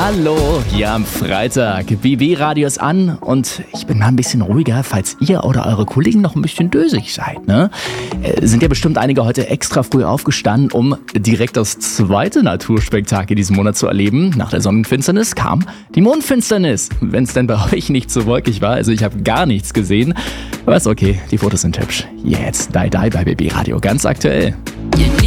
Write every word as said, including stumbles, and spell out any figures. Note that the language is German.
Hallo, hier am Freitag. B B-Radio ist an und ich bin mal ein bisschen ruhiger, falls ihr oder eure Kollegen noch ein bisschen dösig seid. Ne? Äh, sind ja bestimmt einige heute extra früh aufgestanden, um direkt das zweite Naturspektakel diesen Monat zu erleben. Nach der Sonnenfinsternis kam die Mondfinsternis. Wenn es denn bei euch nicht so wolkig war, also ich habe gar nichts gesehen. Aber ist okay, die Fotos sind hübsch. Jetzt Die Die bei B B-Radio, ganz aktuell.